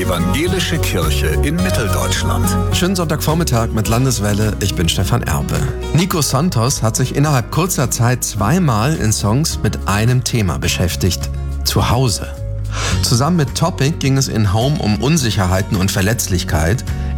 Evangelische Kirche in Mitteldeutschland. Schönen Sonntagvormittag mit Landeswelle, ich bin Stefan Erbe. Nico Santos hat sich innerhalb kurzer Zeit zweimal in Songs mit einem Thema beschäftigt: Zuhause. Zusammen mit Topic ging es in Home um Unsicherheiten und Verletzlichkeit.